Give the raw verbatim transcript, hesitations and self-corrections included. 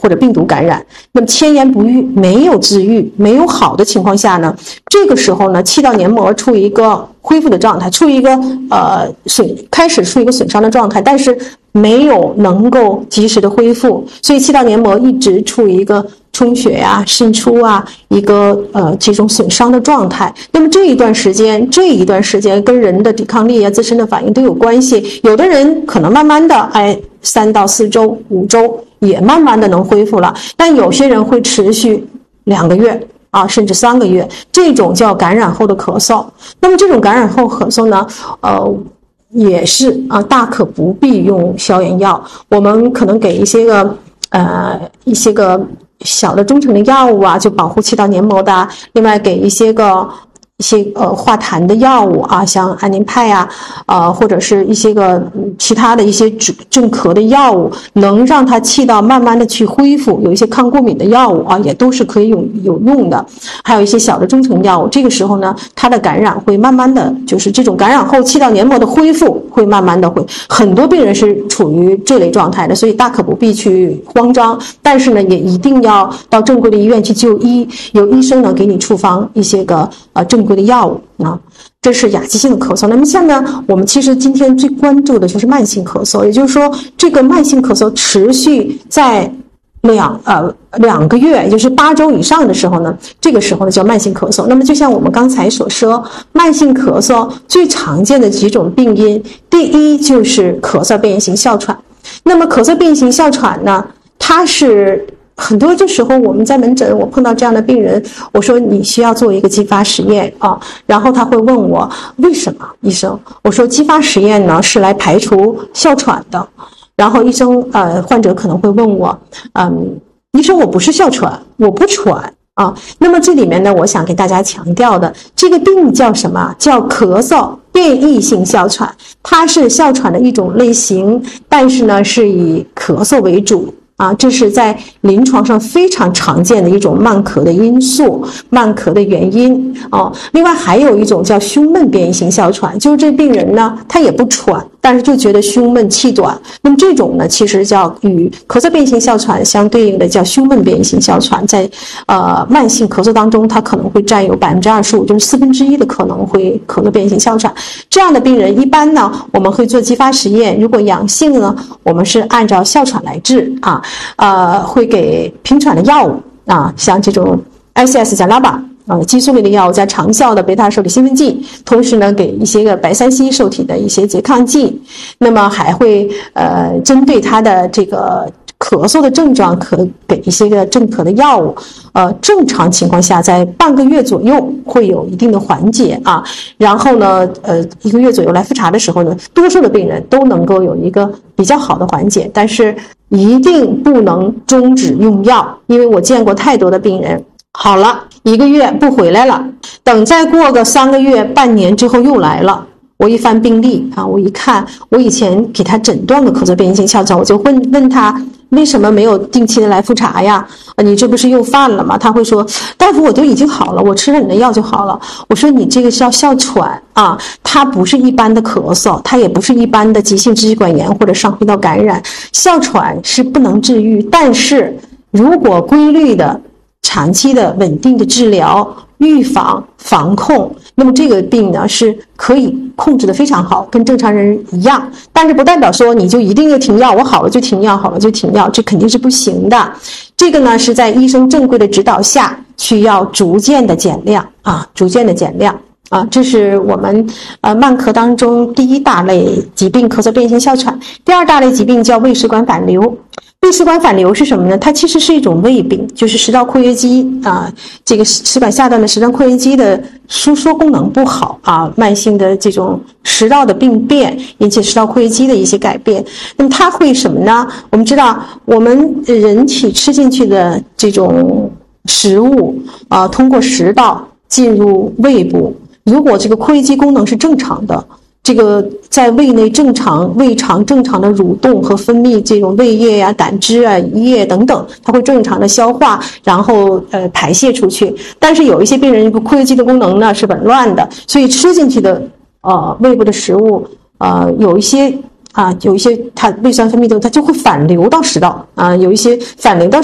或者病毒感染，那么千言不愈，没有治愈，没有好的情况下呢，这个时候呢，气道黏膜处于一个恢复的状态，处于一个呃损开始处于一个损伤的状态，但是没有能够及时的恢复，所以气道黏膜一直处于一个充血啊、渗出啊一个呃这种损伤的状态。那么这一段时间，这一段时间跟人的抵抗力啊、自身的反应都有关系。有的人可能慢慢的，哎，三到四周、五周也慢慢的能恢复了，但有些人会持续两个月啊，甚至三个月，这种叫感染后的咳嗽。那么这种感染后咳嗽呢，呃。也是啊，大可不必用消炎药，我们可能给一些个呃一些个小的中成的药物啊，就保护气道黏膜的，另外给一些个一些呃化痰的药物啊，像安宁派啊，呃或者是一些个其他的一些镇咳的药物，能让它气道慢慢的去恢复。有一些抗过敏的药物啊，也都是可以有有用的，还有一些小的中成药物。这个时候呢，它的感染会慢慢的，就是这种感染后气道黏膜的恢复会慢慢的会，很多病人是处于这类状态的，所以大可不必去慌张，但是呢，也一定要到正规的医院去就医，有医生呢给你处方一些个呃正规的药物啊。这是亚急性的咳嗽。那么下面我们其实今天最关注的就是慢性咳嗽，也就是说这个慢性咳嗽持续在两呃两个月，也就是八周以上的时候呢，这个时候呢叫慢性咳嗽。那么就像我们刚才所说，慢性咳嗽最常见的几种病因，第一就是咳嗽变异性哮喘。那么咳嗽变异性哮喘呢，它是很多的时候我们在门诊，我碰到这样的病人，我说你需要做一个激发实验啊，然后他会问我为什么，医生？我说激发实验呢是来排除哮喘的。然后医生呃患者可能会问我，嗯，医生我不是哮喘，我不喘啊。那么这里面呢，我想给大家强调的，这个病叫什么？叫咳嗽变异性哮喘，它是哮喘的一种类型，但是呢是以咳嗽为主。啊，这是在临床上非常常见的一种慢咳的因素，慢咳的原因哦。另外还有一种叫胸闷变异性哮喘，就是这病人呢，他也不喘，但是就觉得胸闷气短。那么这种呢，其实叫与咳嗽变异性哮喘相对应的叫胸闷变异性哮喘，在呃慢性咳嗽当中，它可能会占有百分之二十五，就是四分之一的可能会咳嗽变异性哮喘。这样的病人一般呢，我们会做激发实验，如果阳性呢，我们是按照哮喘来治啊。呃，会给平喘的药物啊，像这种 I C S 加拉巴啊，激素类的药物加长效的贝塔受体兴奋剂，同时呢，给一些个白三烯受体的一些拮抗剂。那么还会呃，针对它的这个咳嗽的症状，可给一些个镇咳的药物。呃，正常情况下，在半个月左右会有一定的缓解啊。然后呢，呃，一个月左右来复查的时候呢，多数的病人都能够有一个比较好的缓解，但是一定不能终止用药，因为我见过太多的病人好了一个月不回来了，等再过个三个月、半年之后又来了。我一翻病历啊，我一看，我以前给他诊断过咳嗽变异性哮喘，我就问问他为什么没有定期的来复查呀？啊，你这不是又犯了吗？他会说，大夫，我都已经好了，我吃了你的药就好了。我说你这个叫哮喘啊，它不是一般的咳嗽，它也不是一般的急性支气管炎或者上呼吸道感染。哮喘是不能治愈，但是如果规律的、长期的、稳定的治疗、预防、防控，那么这个病呢是可以控制的非常好，跟正常人一样。但是不代表说你就一定要停药，我好了就停药，好了就停药，这肯定是不行的。这个呢是在医生正规的指导下，需要逐渐的减量啊，逐渐的减量啊。这是我们呃慢咳当中第一大类疾病，咳嗽变异性哮喘。第二大类疾病叫胃食管反流。胃食管反流是什么呢？它其实是一种胃病，就是食道括约肌啊，这个食管下段的食道括约肌的收缩功能不好啊，慢性的这种食道的病变引起食道括约肌的一些改变。那么它会什么呢？我们知道，我们人体吃进去的这种食物啊，通过食道进入胃部，如果这个括约肌功能是正常的，这个在胃内正常胃肠正常的蠕动和分泌这种胃液呀、胆汁啊、胰液等等，它会正常的消化，然后呃排泄出去。但是有一些病人这个括约肌的功能呢是紊乱的，所以吃进去的呃胃部的食物呃有一些啊有一些它胃酸分泌的它就会反流到食道啊，有一些反流到